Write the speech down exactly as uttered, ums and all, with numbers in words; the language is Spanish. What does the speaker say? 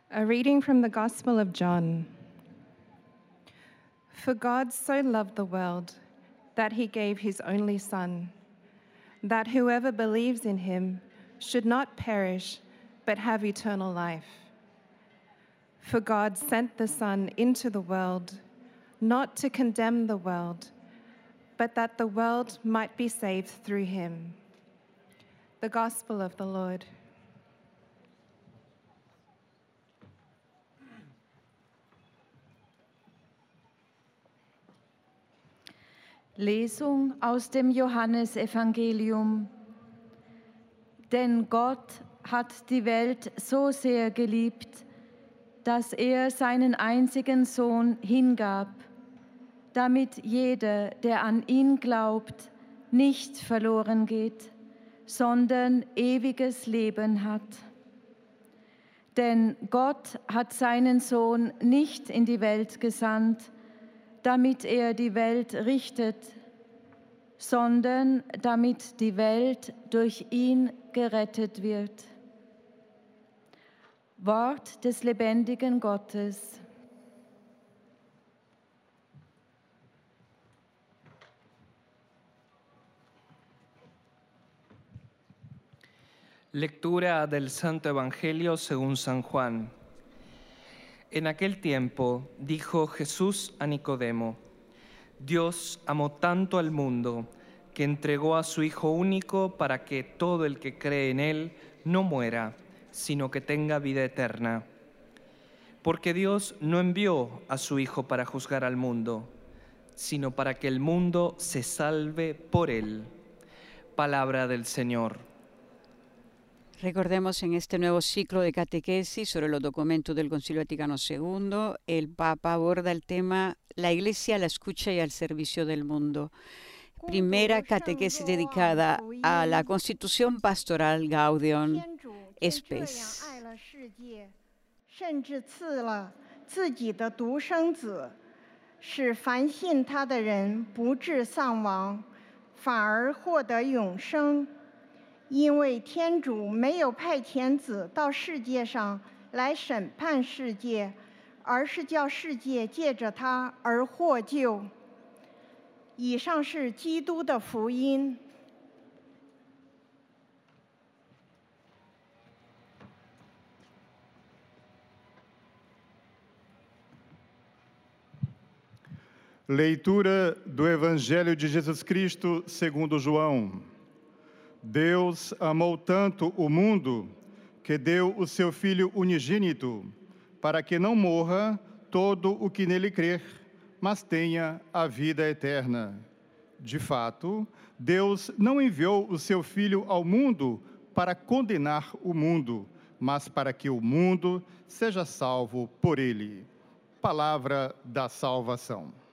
A reading from the Gospel of John. For God so loved the world that he gave his only Son, that whoever believes in him should not perish, but have eternal life. For God sent the Son into the world, not to condemn the world, but that the world might be saved through him. The Gospel of the Lord. Lesung aus dem Johannesevangelium. Denn Gott hat die Welt so sehr geliebt, dass er seinen einzigen Sohn hingab, damit jeder, der an ihn glaubt, nicht verloren geht, sondern ewiges Leben hat. Denn Gott hat seinen Sohn nicht in die Welt gesandt, damit er die Welt richtet, sondern damit die Welt durch ihn gerettet wird. Wort des lebendigen Gottes. Lectura del Santo Evangelio según San Juan. En aquel tiempo dijo Jesús a Nicodemo: Dios amó tanto al mundo que entregó a su Hijo único para que todo el que cree en Él no muera, sino que tenga vida eterna. Porque Dios no envió a su Hijo para juzgar al mundo, sino para que el mundo se salve por Él. Palabra del Señor. Recordemos en este nuevo ciclo de catequesis sobre los documentos del Concilio Vaticano segundo, el Papa aborda el tema La Iglesia a la escucha y al servicio del mundo. Primera catequesis dedicada a la Constitución Pastoral Gaudium Spes. 甚至赐了自己的独生子，使凡信他的人不致丧亡，反而获得永生。因为天主没有派遣子到世界上来审判世界，而是叫世界借着他而获救。以上是基督的福音。 Leitura do Evangelho de Jesus Cristo segundo João. Deus amou tanto o mundo que deu o seu Filho unigênito, para que não morra todo o que nele crer, mas tenha a vida eterna. De fato, Deus não enviou o seu Filho ao mundo para condenar o mundo, mas para que o mundo seja salvo por ele. Palavra da salvação.